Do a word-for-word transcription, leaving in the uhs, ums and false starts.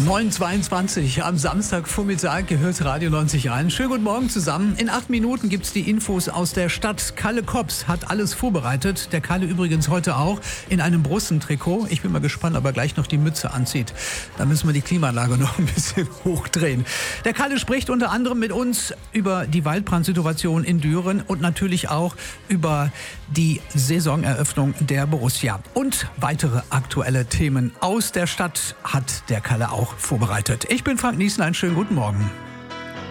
neun Uhr zweiundzwanzig am Samstagvormittag gehört Radio neunzig ein. Schönen guten Morgen zusammen. In acht Minuten gibt es die Infos aus der Stadt. Kalle Kops hat alles vorbereitet. Der Kalle übrigens heute auch in einem Brussentrikot. Ich bin mal gespannt, ob er gleich noch die Mütze anzieht. Da müssen wir die Klimaanlage noch ein bisschen hochdrehen. Der Kalle spricht unter anderem mit uns über die Waldbrandsituation in Düren und natürlich auch über die Saisoneröffnung der Borussia. Und weitere aktuelle Themen aus der Stadt hat der Kalle auch vorbereitet. Ich bin Frank Niesen, einen schönen guten Morgen.